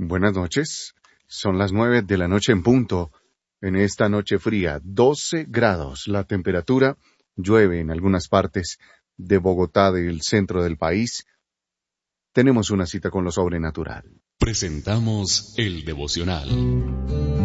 Buenas noches. Son las 9 de la noche en punto. En esta noche fría, 12 grados la temperatura. Llueve en algunas partes de Bogotá, del centro del país. Tenemos una cita con lo sobrenatural. Presentamos el devocional.